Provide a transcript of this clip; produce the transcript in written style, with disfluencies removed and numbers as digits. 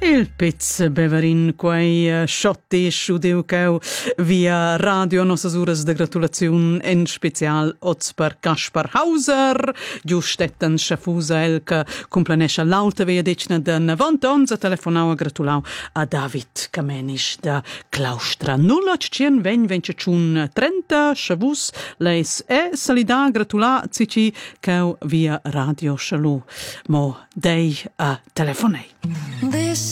Il pezz beverin quei schottisch udiu cheu via radio nossas uras de gratulaziun en special oz per Kaspar Hauser, giustetten schafusa el che complanescha l'alta via decina de 90 ans a telefonau a gratulau a David Kamenisch da Claustra. Nulla cien ven ciun 30 schavus leis e salida gratula cici cheu via radio schalu. Mo dei a telefonei.